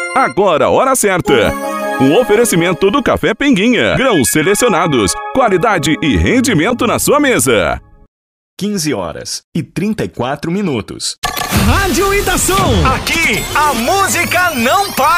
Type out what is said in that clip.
Agora a hora certa. Um oferecimento do Café Pinguinha. Grãos selecionados, qualidade e rendimento na sua mesa. 15h34. Rádio Itação. Aqui a música não para.